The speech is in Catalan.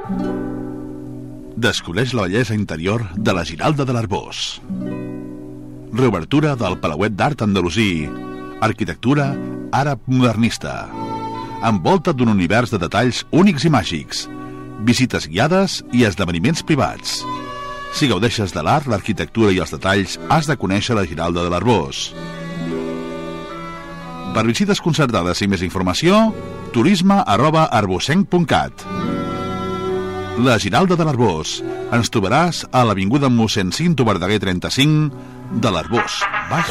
Descobreix la bellesa interior de la Giralda de l'Arboç. Reobertura del Palauet d'Art Andalusí. Arquitectura àrab modernista. Envolta't d'un univers de detalls únics i màgics. Visites guiades i esdeveniments privats. Si gaudeixes de l'art, l'arquitectura i els detalls, has de conèixer la Giralda de l'Arboç. Per visites concertades i més informació, turisme@arbocenc.cat. La Giralda de l'Arboç. Ens trobaràs a l'avinguda Mossèn Cinto Verdaguer 35 de l'Arboç.